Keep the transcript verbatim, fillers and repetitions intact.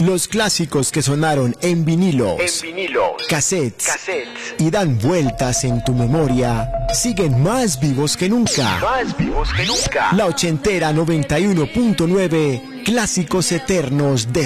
Los clásicos que sonaron en vinilos, En vinilos, cassettes, cassettes, y dan vueltas en tu memoria, siguen más vivos que nunca. más vivos que nunca. La ochentera noventa y uno punto nueve, clásicos eternos de